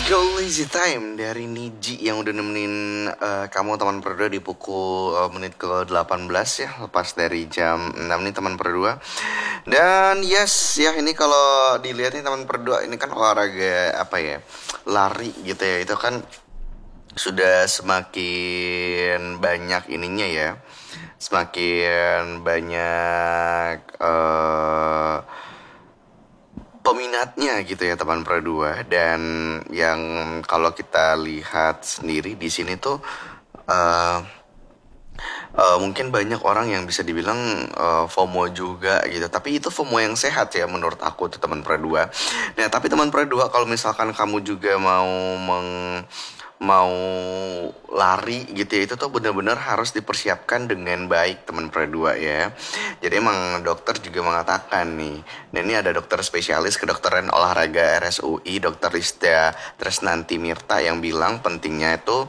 Go Lazy Time dari Niji yang udah nemenin kamu teman berdua di pukul menit ke-18 ya, lepas dari jam 6 nih teman berdua. Dan yes ya, ini kalau dilihat nih teman berdua, ini kan olahraga apa ya, lari gitu ya, itu kan sudah semakin banyak ininya ya, semakin banyak peminatnya gitu ya teman berdua. Dan yang kalau kita lihat sendiri di sini tuh uh, mungkin banyak orang yang bisa dibilang FOMO juga gitu, tapi itu FOMO yang sehat ya menurut aku tuh teman berdua. Nah tapi teman berdua, kalau misalkan kamu juga mau lari gitu ya, itu tuh benar-benar harus dipersiapkan dengan baik teman berdua ya. Jadi emang dokter juga mengatakan nih, nah ini ada dokter spesialis kedokteran olahraga RSUI, Dokter Rizda Tresnanti Mirta, yang bilang pentingnya itu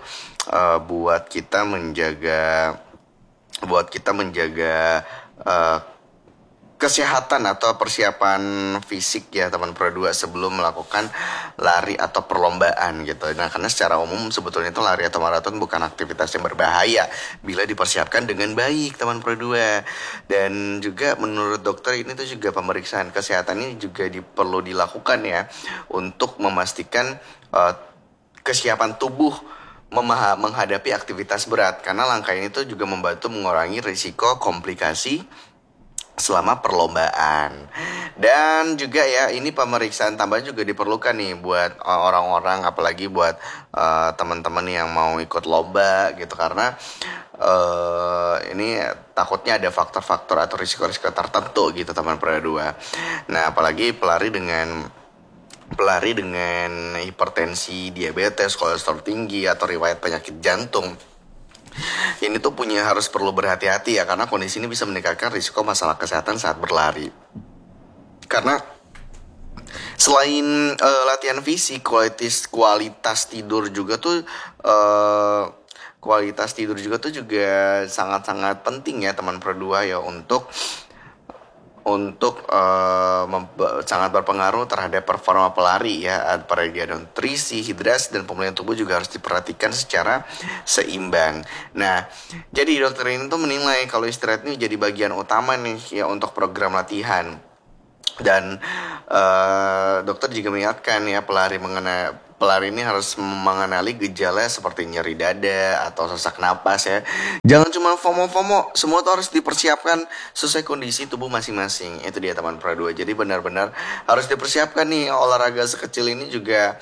buat kita menjaga kesehatan atau persiapan fisik ya teman berdua sebelum melakukan lari atau perlombaan gitu. Nah karena secara umum sebetulnya itu lari atau maraton bukan aktivitas yang berbahaya bila dipersiapkan dengan baik teman berdua. Dan juga menurut dokter ini tuh juga pemeriksaan kesehatan ini juga perlu dilakukan ya, untuk memastikan kesiapan tubuh menghadapi aktivitas berat, karena langkah ini tuh juga membantu mengurangi risiko komplikasi selama perlombaan. Dan juga ya, ini pemeriksaan tambahan juga diperlukan nih buat orang-orang, apalagi buat teman-teman yang mau ikut lomba gitu, karena ini takutnya ada faktor-faktor atau risiko-risiko tertentu gitu teman berdua. Nah apalagi pelari dengan hipertensi, diabetes, kolesterol tinggi, atau riwayat penyakit jantung, ini tuh harus perlu berhati-hati ya, karena kondisi ini bisa meningkatkan risiko masalah kesehatan saat berlari. Karena selain latihan fisik, kualitas tidur juga tuh juga sangat-sangat penting ya teman berdua ya, untuk sangat berpengaruh terhadap performa pelari ya. Pada nutrisi, hidrasi, dan pemulihan tubuh juga harus diperhatikan secara seimbang. Nah, jadi dokter ini tuh menilai kalau istirahat ini jadi bagian utama nih ya untuk program latihan. Dan dokter juga mengingatkan ya, pelari ini harus mengenali gejala seperti nyeri dada atau sesak napas ya. Jangan cuma FOMO, semua tuh harus dipersiapkan sesuai kondisi tubuh masing-masing. Itu dia teman berdua. Jadi benar-benar harus dipersiapkan nih. Olahraga sekecil ini juga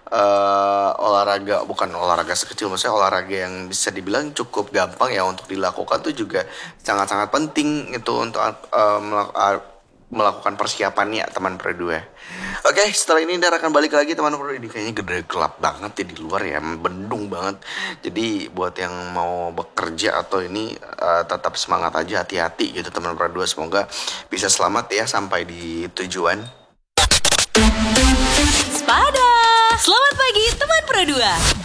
bukan olahraga sekecil, maksudnya olahraga yang bisa dibilang cukup gampang ya untuk dilakukan tuh juga sangat-sangat penting itu untuk melakukan persiapannya teman berdua. Oke, setelah ini Dar akan balik lagi teman berdua. Ini kayaknya gede gelap banget ya di luar ya, bendung banget. Jadi buat yang mau bekerja atau ini tetap semangat aja, hati-hati gitu teman berdua. Semoga bisa selamat ya sampai di tujuan. Spada, selamat pagi teman berdua.